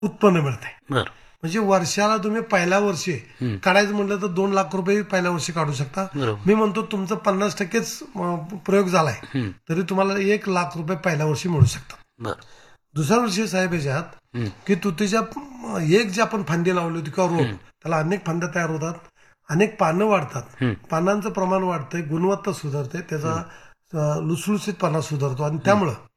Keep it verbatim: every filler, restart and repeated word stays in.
उत्पन्न मिळते. बरं. म्हणजे वर्षाला तुम्ही पहिल्या वर्षी काढायचं म्हटलं तर दोन लाख रुपये पहिल्या वर्षी काढू शकता. बरोबर. मी म्हणतो तुमचं पन्नास टक्केच अं, प्रयोग झालाय तरी तुम्हाला एक लाख रुपये पहिल्या वर्षी मिळू शकतात. बरं. दुसऱ्या वर्षी साहेब याच्यात की तुतीच्या एक जे आपण फांदी लावली होती किंवा रोप त्याला अनेक फांद्या तयार होतात, अनेक पानं वाढतात, पानांचं प्रमाण वाढतंय, गुणवत्ता सुधारते, त्याचा अं, लुसलुसीतपणा सुधारतो आणि त्यामुळं